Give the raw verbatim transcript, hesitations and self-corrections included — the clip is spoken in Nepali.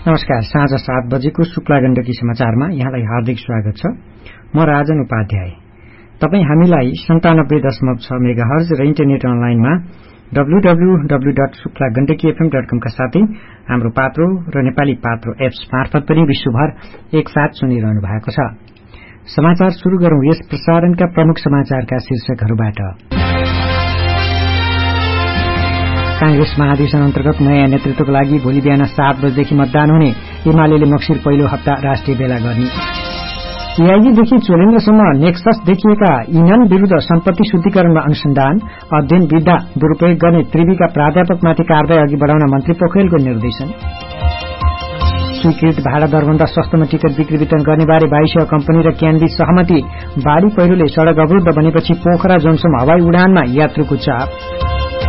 नमस्कार। साँझ सात बजेको शुक्ला गण्डकी समाचारमा यहाँलाई हार्दिक स्वागत छ। म राजन उपाध्याय। तपाई हामीलाई सन्तानब्बे दशमलव छ मेगाहर्ज र इन्टरनेट अनलाइनमा W W W dot Shukla Gandaki FM dot कम का साथै हाम्रो पात्रो र नेपाली पात्रो एप्स मार्फत पनि विश्वभर एकसाथ सुनिरहनु भएको छ। समाचार शुरू गरौं यस प्रसारणका प्रमुख समाचारका शीर्षकहरूबाट। कांग्रेस महाधिवेशन अन्तर्गत नयाँ नेतृत्वको लागि भोलि बिहान सात बजेदेखि मतदान हुने। एमालेले मक्सिर पहिलो हप्ता राष्ट्रिय भेला गर्ने। एआईजीदेखि चोलेन्द्रसम्म नेक्सस देखिएका इन्धन विरूद्ध सम्पत्ति शुद्धिकरणमा अनुसन्धान अध्ययन विधा दुरूपयोग गर्ने त्रिवीका प्राध्यापकमाथि कारवाही अघि बढाउन मन्त्री पोखरेलको निर्देशन। स्वीकृत भाडा दरभन्दा सस्तोमा टिकट बिक्री वितरण गर्ने बारे वायुसेवा कम्पनी र क्यानबीच सहमति। बाढ़ी पहिरोले सड़क अवरुद्ध बनेपछि पोखरा जोनसम्म हवाई उडानमा यात्रुको चाप।